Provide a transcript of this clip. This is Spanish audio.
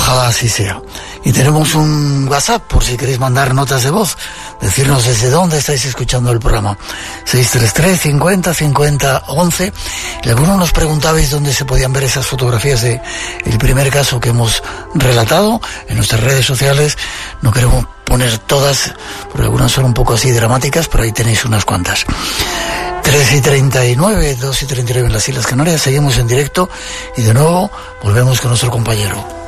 Ojalá así sea. Y tenemos un WhatsApp por si queréis mandar notas de voz, decirnos desde dónde estáis escuchando el programa. 633 50 50 11. Y algunos nos preguntabais dónde se podían ver esas fotografías de el primer caso que hemos relatado en nuestras redes sociales. No queremos poner todas, porque algunas son un poco así dramáticas, pero ahí tenéis unas cuantas. 3:39, 2:39 en las Islas Canarias. Seguimos en directo y de nuevo volvemos con nuestro compañero.